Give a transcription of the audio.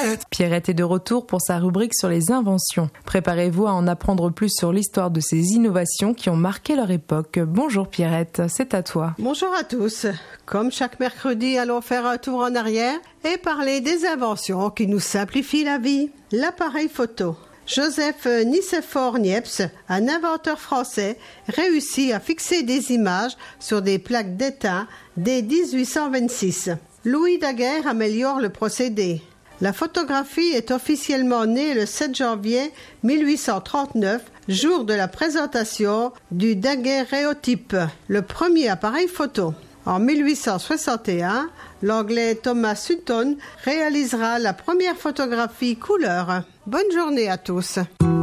Pierrette est de retour pour sa rubrique sur les inventions. Préparez-vous à en apprendre plus sur l'histoire de ces innovations qui ont marqué leur époque. Bonjour Pierrette, c'est à toi. Bonjour à tous. Comme chaque mercredi, allons faire un tour en arrière et parler des inventions qui nous simplifient la vie. L'appareil photo. Joseph Nicéphore Niepce, un inventeur français, réussit à fixer des images sur des plaques d'étain dès 1826. Louis Daguerre améliore le procédé. La photographie est officiellement née le 7 janvier 1839, jour de la présentation du daguerréotype, le premier appareil photo. En 1861, l'anglais Thomas Sutton réalisera la première photographie couleur. Bonne journée à tous.